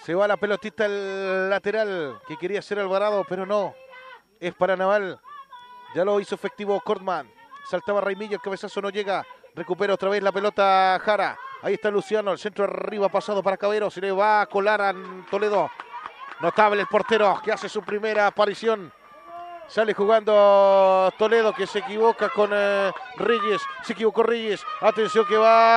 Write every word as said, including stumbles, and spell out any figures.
Se va la pelotita el lateral que quería hacer Alvarado, pero no. Es para Naval. Ya lo hizo efectivo Cortman. Saltaba Raimillo, el cabezazo no llega. Recupera otra vez la pelota Jara. Ahí está Luciano, el centro arriba pasado para Cabero. Se le va a colar a Toledo. Notable el portero que hace su primera aparición. Sale jugando Toledo, que se equivoca con eh, Reyes. Se equivocó Reyes. Atención que va...